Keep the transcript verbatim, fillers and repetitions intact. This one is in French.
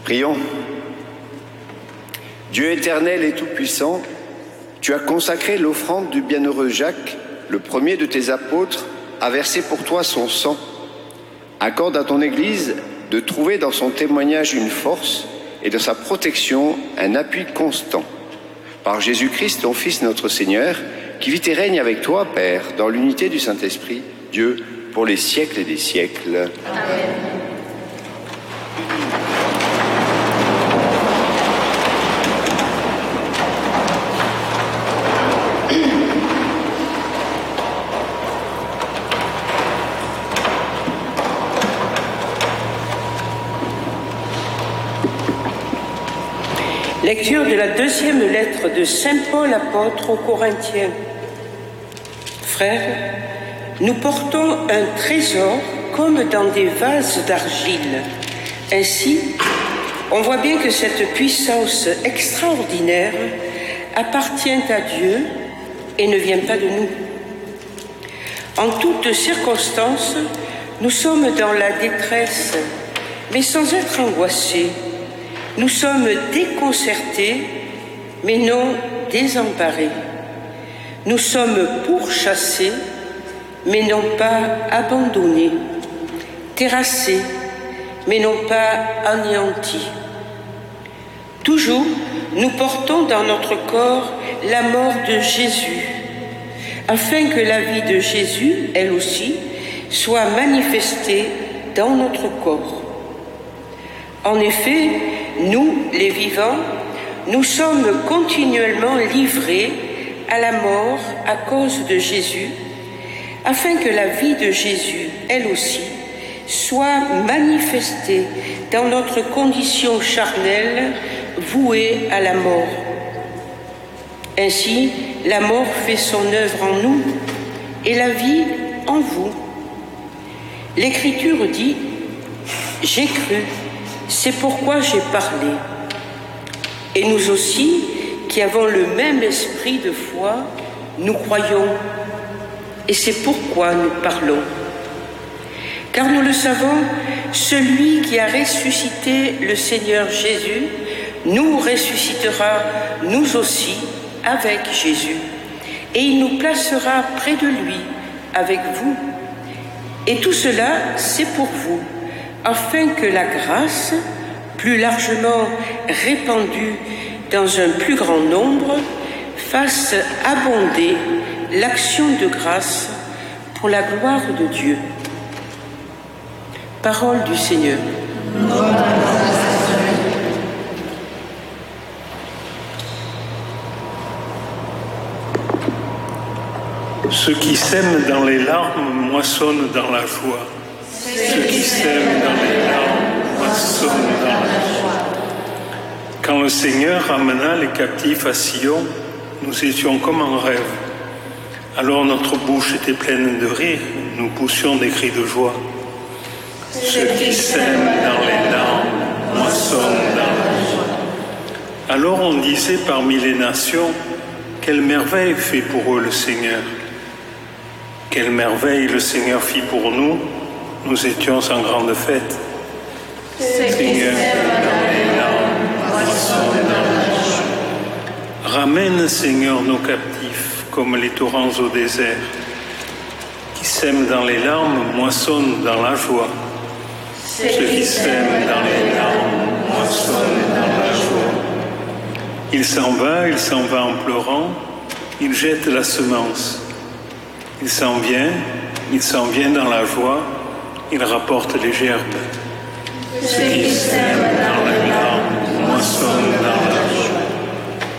Prions. Dieu éternel et tout-puissant, tu as consacré l'offrande du bienheureux Jacques, le premier de tes apôtres, à verser pour toi son sang. Accorde à ton Église de trouver dans son témoignage une force et dans sa protection un appui constant. Par Jésus-Christ, ton Fils notre Seigneur, qui vit et règne avec toi, Père, dans l'unité du Saint-Esprit, Dieu, pour les siècles et des siècles. Amen. Lecture de la deuxième lettre de saint Paul apôtre aux Corinthiens. Frères, nous portons un trésor comme dans des vases d'argile. Ainsi, on voit bien que cette puissance extraordinaire appartient à Dieu et ne vient pas de nous. En toutes circonstances, nous sommes dans la détresse, mais sans être angoissés. Nous sommes déconcertés, mais non désemparés. Nous sommes pourchassés, mais non pas abandonnés. Terrassés, mais non pas anéantis. Toujours, nous portons dans notre corps la mort de Jésus, afin que la vie de Jésus, elle aussi, soit manifestée dans notre corps. En effet, nous, les vivants, nous sommes continuellement livrés à la mort à cause de Jésus, afin que la vie de Jésus, elle aussi, soit manifestée dans notre condition charnelle vouée à la mort. Ainsi, la mort fait son œuvre en nous et la vie en vous. L'Écriture dit « J'ai cru ». C'est pourquoi j'ai parlé. Et nous aussi, qui avons le même esprit de foi, nous croyons. Et c'est pourquoi nous parlons. Car nous le savons, celui qui a ressuscité le Seigneur Jésus nous ressuscitera, nous aussi, avec Jésus. Et il nous placera près de lui, avec vous. Et tout cela, c'est pour vous, afin que la grâce, plus largement répandue dans un plus grand nombre, fasse abonder l'action de grâce pour la gloire de Dieu. Parole du Seigneur. Ceux qui sèment dans les larmes moissonnent dans la joie. Ceux qui sèment dans les larmes moissonnent dans la joie. Quand le Seigneur amena les captifs à Sion, nous étions comme en rêve. Alors notre bouche était pleine de rire, nous poussions des cris de joie. Ceux qui sèment dans les larmes moissonnent dans la joie. Alors on disait parmi les nations, quelle merveille fait pour eux le Seigneur. Quelle merveille le Seigneur fit pour nous. Nous étions en grande fête. Seigneur, dans les larmes, moissonne dans la joie. Ramène, Seigneur, nos captifs comme les torrents au désert. Qui sèment dans les larmes, moissonnent dans la joie. Ceux qui sèment dans les larmes, moissonnent dans la joie. Il s'en va, il s'en va en pleurant, il jette la semence. Il s'en vient, il s'en vient dans la joie, il rapporte les gerbes. Ceux qui sèment dans les larmes moissonnent